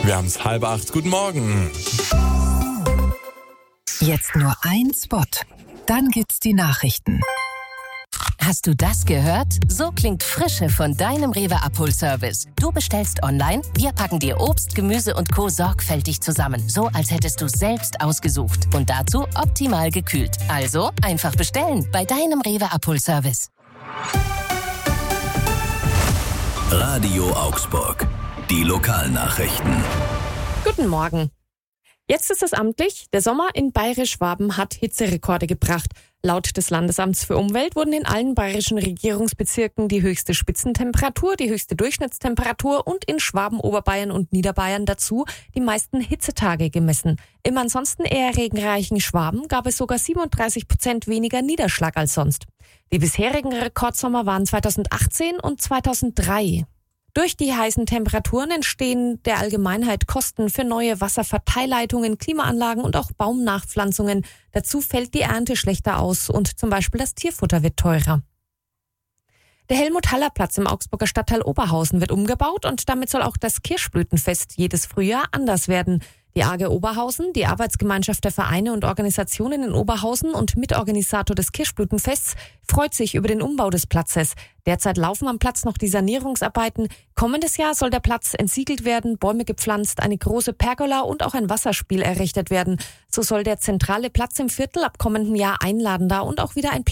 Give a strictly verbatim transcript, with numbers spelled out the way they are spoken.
Wir haben es halb acht. Guten Morgen. Jetzt nur ein Spot. Dann gibt's die Nachrichten. Hast du das gehört? So klingt Frische von deinem Rewe Abholservice. Du bestellst online, wir packen dir Obst, Gemüse und Co. sorgfältig zusammen. So, als hättest du selbst ausgesucht. Und dazu optimal gekühlt. Also einfach bestellen bei deinem Rewe Abholservice. Radio Augsburg. Die Lokalnachrichten. Guten Morgen. Jetzt ist es amtlich. Der Sommer in Bayerisch-Schwaben hat Hitzerekorde gebracht. Laut des Landesamts für Umwelt wurden in allen bayerischen Regierungsbezirken die höchste Spitzentemperatur, die höchste Durchschnittstemperatur und in Schwaben, Oberbayern und Niederbayern dazu die meisten Hitzetage gemessen. Im ansonsten eher regenreichen Schwaben gab es sogar siebenunddreißig Prozent weniger Niederschlag als sonst. Die bisherigen Rekordsommer waren zweitausendachtzehn und zweitausenddrei. Durch die heißen Temperaturen entstehen der Allgemeinheit Kosten für neue Wasserverteilleitungen, Klimaanlagen und auch Baumnachpflanzungen. Dazu fällt die Ernte schlechter aus und zum Beispiel das Tierfutter wird teurer. Der Helmut-Haller-Platz im Augsburger Stadtteil Oberhausen wird umgebaut und damit soll auch das Kirschblütenfest jedes Frühjahr anders werden. Die A G Oberhausen, die Arbeitsgemeinschaft der Vereine und Organisationen in Oberhausen und Mitorganisator des Kirschblütenfests, freut sich über den Umbau des Platzes. Derzeit laufen am Platz noch die Sanierungsarbeiten. Kommendes Jahr soll der Platz entsiegelt werden, Bäume gepflanzt, eine große Pergola und auch ein Wasserspiel errichtet werden. So soll der zentrale Platz im Viertel ab kommendem Jahr einladender und auch wieder ein Platz